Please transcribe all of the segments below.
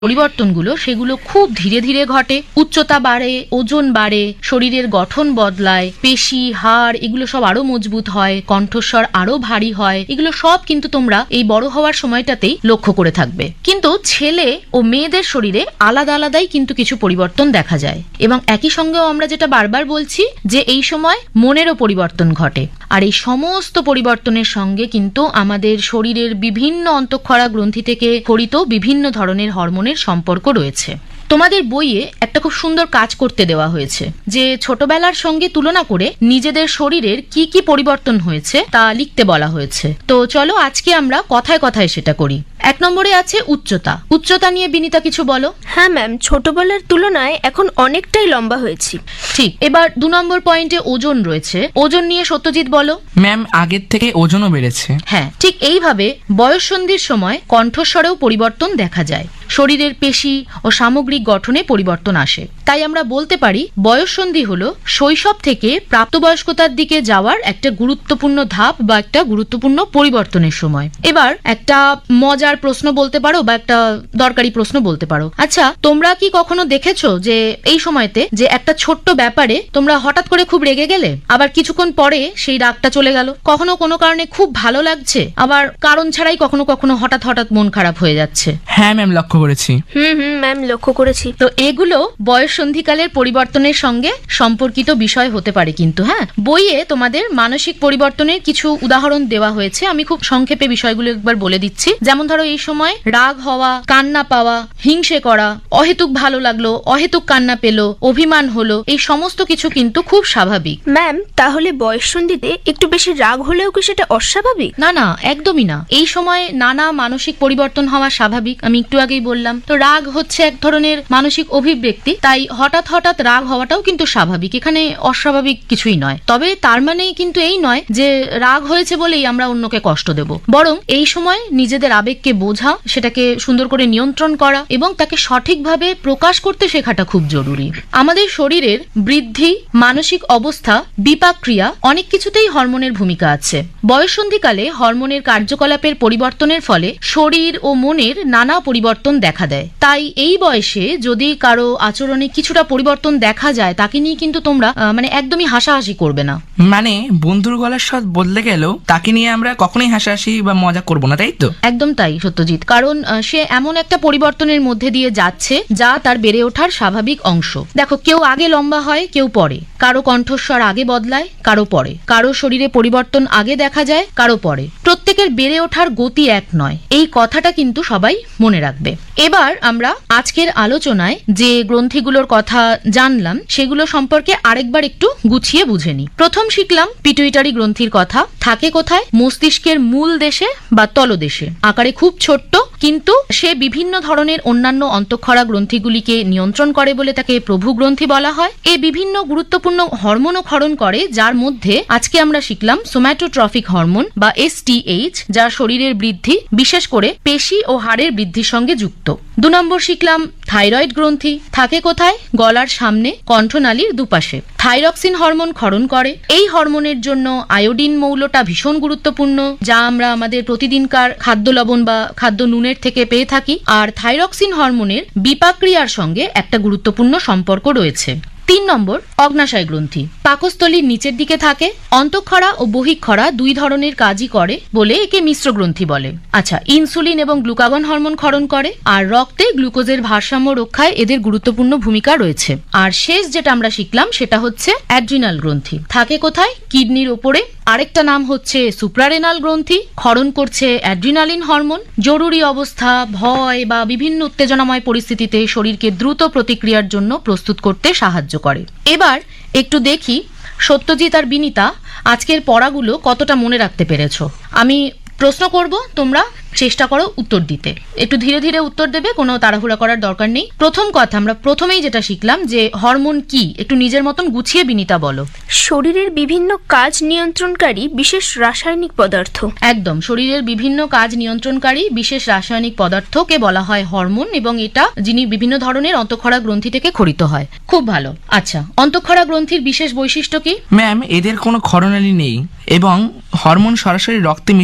পরিবর্তনগুলো সেগুলো খুব ধীরে ধীরে ঘটে। উচ্চতা বাড়ে, ওজন বাড়ে, শরীরের গঠন বদলায়, পেশি, হাড় এগুলো সব আরো মজবুত হয়, কণ্ঠস্বর আরো ভারী হয়। এগুলো সব কিন্তু তোমরা এই বড় হওয়ার সময়টাতেই লক্ষ্য করে থাকবে। কিন্তু ছেলে ও মেয়েদের শরীরে আলাদা আলাদাই কিন্তু কিছু পরিবর্তন দেখা যায়। এবং একই সঙ্গেও আমরা যেটা বারবার বলছি যে এই সময় মনেরও পরিবর্তন ঘটে। আর এই সমস্ত পরিবর্তনের সঙ্গে কিন্তু আমাদের শরীরের বিভিন্ন অন্তঃক্ষরা গ্রন্থি থেকে খরিত বিভিন্ন ধরনের হরমোনের সম্পর্ক রয়েছে। তোমাদের বইয়ে একটা খুব সুন্দর কাজ করতে দেওয়া হয়েছে যে ছোটবেলার সঙ্গে তুলনা করে নিজেদের শরীরের কি কি পরিবর্তন হয়েছে তা লিখতে বলা হয়েছে। তো চলো আজকে আমরা কথায় কথায় সেটা করি। 1 নম্বরে আছে উচ্চতা। উচ্চতা নিয়ে বিনীতা কিছু বলো। হ্যাঁ ম্যাম, ছোটবেলার তুলনায় এখন অনেকটাই লম্বা হয়েছি। ঠিক। এবার 2 নম্বর পয়েন্টে ওজন রয়েছে। ওজন নিয়ে সত্যজিৎ বলো। ম্যাম, আগের থেকে ওজনও বেড়েছে। হ্যাঁ, ঠিক এইভাবে বয়ঃসন্ধির সময় কণ্ঠস্বরেও পরিবর্তন দেখা যায়। শরীরের পেশি ও সামগ্রিক গঠনে পরিবর্তন আসে। তাই আমরা বলতে পারি বয়ঃসন্ধি হলো শৈশব থেকে প্রাপ্তবয়স্কতার দিকে যাওয়ার একটা গুরুত্বপূর্ণ ধাপ বা একটা গুরুত্বপূর্ণ পরিবর্তনের সময়। এবার একটা মজার প্রশ্ন বলতে পারো বা একটা দরকারি প্রশ্ন বলতে পারো। আচ্ছা, তোমরা কি কখনো দেখেছো যে এই সময়তে যে একটা ছোট্ট ব্যাপারে তোমরা হঠাৎ করে খুব রেগে গেলে, আবার কিছুক্ষণ পরে সেই রাগটা চলে গেল? কখনো কোনো কারণে খুব ভালো লাগছে, আবার কারণ ছাড়াই কখনো কখনো হঠাৎ হঠাৎ মন খারাপ হয়ে যাচ্ছে। হ্যাঁ ম্যাম, লক্ষ্য করেছি। ম্যাম, লক্ষ্য করেছি। তো এগুলো বয়ঃসন্ধিকালের পরিবর্তনের সঙ্গে সম্পর্কিত বিষয় হতে পারে কিন্তু। হ্যাঁ, বইয়ে তোমাদের মানসিক পরিবর্তনের কিছু উদাহরণ দেওয়া হয়েছে। আমি খুব সংক্ষেপে বিষয়গুলো একবার বলে দিচ্ছি। যেমন ধরো, এই সময় রাগ হওয়া, কান্না পাওয়া, হিংসে করা, অহেতুক ভালো লাগলো, অহেতুক কান্না পেলো, অভিমান হলো, এই সমস্ত কিছু কিন্তু খুব স্বাভাবিক। ম্যাম, তাহলে বয়ঃসন্ধিতে একটু বেশি রাগ হলেও কি সেটা অস্বাভাবিক? না না, একদমই না। এই সময় নানা মানসিক পরিবর্তন হওয়া স্বাভাবিক। আমি একটু আগেই বললাম। তো রাগ হচ্ছে এক ধরনের মানসিক অভিব্যক্তি, তাই হঠাৎ হঠাৎ রাগ হওয়াটাও কিন্তু স্বাভাবিক। এখানে অস্বাভাবিক কিছুই নয়। তবে তার মানেই কিন্তু এই নয় যে রাগ হয়েছে বলেই আমরা অন্যকে কষ্ট দেব। বরং এই সময় নিজেদের আবেগকে বোঝা, সেটাকে সুন্দর করে নিয়ন্ত্রণ করা এবং তাকে সঠিকভাবে প্রকাশ করতে শেখাটা খুব জরুরি। আমাদের শরীরের বৃদ্ধি, মানসিক অবস্থা, বিপাক ক্রিয়া অনেক কিছুতেই হরমোনের ভূমিকা আছে। বয়ঃসন্ধিকালে হরমোনের কার্যকলাপের পরিবর্তনের ফলে শরীর ও মনের নানা পরিবর্তন দেখা দেয়। তাই এই বয়সে যদি কারো আচরণে কিছুটা পরিবর্তন দেখা যায়, তাকে নিয়ে কিন্তু তোমরা একদমই হাসাহাসি করবে না। মানে বন্ধুর গলার স্বাদ বদলে গেলেও তাকে নিয়ে আমরা কখনোই হাসাহাসি বা মজা করবো না, তাই তো? একদম তাই সত্যজিৎ। কারণ সে এমন একটা পরিবর্তনের মধ্যে দিয়ে যাচ্ছে যা তার বেড়ে ওঠার স্বাভাবিক অংশ। দেখো, কেউ আগে লম্বা হয়, কেউ পরে। কারো কণ্ঠস্বর আগে বদলায়, কারো পরে। কারো শরীরে পরিবর্তন আগে দেখা যায়, কারো পরে। প্রত্যেকের বেড়ে ওঠার গতি এক নয়, এই কথাটা কিন্তু সবাই মনে রাখবে। এবার আমরা আজকের আলোচনায় যে গ্রন্থিগুলোর কথা জানলাম সেগুলো সম্পর্কে আরেকবার একটু গুছিয়ে বুঝে নিই। প্রথম শিখলাম পিটুইটারি গ্রন্থির কথা। থাকে কোথায়? মস্তিষ্কের মূল দেশে বা তলদেশে। আকারে খুব ছোট্ট, কিন্তু সে বিভিন্ন ধরনের অন্যান্য অন্তঃক্ষরা গ্রন্থিগুলিকে নিয়ন্ত্রণ করে বলে তাকে প্রভু গ্রন্থি বলা হয়। এ বিভিন্ন গুরুত্বপূর্ণ হরমোনও ক্ষরণ করে, যার মধ্যে আজকে আমরা শিখলাম সোম্যাটোট্রফিক হরমোন বা STH, যা শরীরের বৃদ্ধি, বিশেষ করে পেশি ও হাড়ের বৃদ্ধির সঙ্গে যুক্ত। 2 নম্বর শিখলাম থাইরয়েড গ্রন্থি। থাকে কোথায়? গলার সামনে, কণ্ঠনালীর দুপাশে। থাইরক্সিন হরমোন ক্ষরণ করে। এই হরমোনের জন্য আয়োডিন মৌলটা ভীষণ গুরুত্বপূর্ণ, যা আমরা আমাদের প্রতিদিনকার খাদ্য লবণ বা খাদ্য নুনের থেকে পেয়ে থাকি। আর থাইরক্সিন হরমোনের বিপাক ক্রিয়ার সঙ্গে একটা গুরুত্বপূর্ণ সম্পর্ক রয়েছে। 3 নম্বর অগ্নাশয় গ্রন্থি। পাকস্থলীর নিচের দিকে থাকে। অন্তঃক্ষরা ও বহিঃক্ষরা 2 ধরনের কাজই করে বলে একে মিশ্র গ্রন্থি বলে। আচ্ছা, ইনসুলিন এবং গ্লুকাগন হরমোন ক্ষরণ করে, আর রক্তে গ্লুকোজের ভারসাম্য রক্ষায় এদের গুরুত্বপূর্ণ ভূমিকা রয়েছে। আর শেষ যেটা আমরা শিখলাম সেটা হচ্ছে অ্যাড্রিনাল গ্রন্থি। থাকে কোথায়? কিডনির ওপরে। আরেকটা নাম হচ্ছে সুপ্রারেনাল গ্রন্থি। ক্ষরণ করছে অ্যাড্রিনালিন হরমোন। জরুরি অবস্থা, ভয় বা বিভিন্ন উত্তেজনাময় পরিস্থিতিতে শরীরকে দ্রুত প্রতিক্রিয়ার জন্য প্রস্তুত করতে সাহায্য করে। এবার একটু দেখি সত্যজিৎ আর বিনীতা আজকের পড়াগুলো কতটা মনে রাখতে পেরেছো। আমি প্রশ্ন করব, তোমরা চেষ্টা করো উত্তর দিতে। একটু ধীরে ধীরে উত্তর দেবে, কোনো তাড়াহুড়া করার দরকার নেই। প্রথম কথা, আমরা প্রথমেই যেটা শিখলাম যে হরমোন কি, একটু নিজের মতন গুছিয়ে বিনীতা বলো। শরীরের বিভিন্ন কাজ নিয়ন্ত্রণকারী বিশেষ রাসায়নিক পদার্থ। একদম, শরীরের বিভিন্ন কাজ নিয়ন্ত্রণকারী বিশেষ রাসায়নিক পদার্থকে বলা হয় হরমোন, এবং এটা যিনি বিভিন্ন ধরনের অন্তঃক্ষরা গ্রন্থি থেকে ক্ষরিত হয়। খুব ভালো। আচ্ছা, অন্তঃক্ষরা গ্রন্থির বিশেষ বৈশিষ্ট্য কি? ম্যাম, এদের কোনো ক্ষরণালী নেই এবং হরমোন সরাসরি রক্তে মিশে যায়।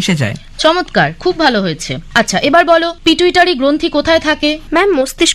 চমৎকার, খুব ভালো হয়েছে। আচ্ছা, এবার বলো পিটুইটারি গ্রন্থি কোথায় থাকে? ম্যাম, মস্তিষ্ক